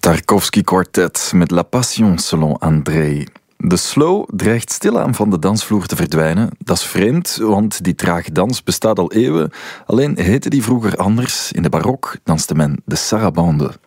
Tarkovsky Quartet met La Passion selon André. De slow dreigt stilaan van de dansvloer te verdwijnen. Dat is vreemd, want die trage dans bestaat al eeuwen. Alleen heette die vroeger anders. In de barok danste men de sarabande.